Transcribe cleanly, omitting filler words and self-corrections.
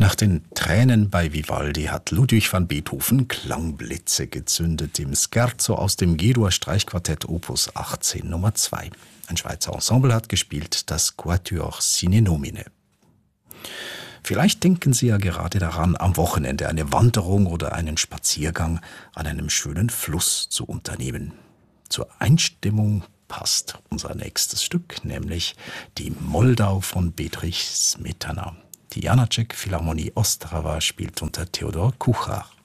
Nach den Tränen bei Vivaldi hat Ludwig van Beethoven Klangblitze gezündet im Scherzo aus dem G-Dur-Streichquartett Opus 18 Nummer 2. Ein Schweizer Ensemble hat gespielt, das Quatuor Sine Nomine. Vielleicht denken Sie ja gerade daran, am Wochenende eine Wanderung oder einen Spaziergang an einem schönen Fluss zu unternehmen. Zur Einstimmung passt unser nächstes Stück, nämlich die Moldau von Bedřich Smetana. Die Janáček Philharmonie Ostrava spielt unter Theodor Kuchar.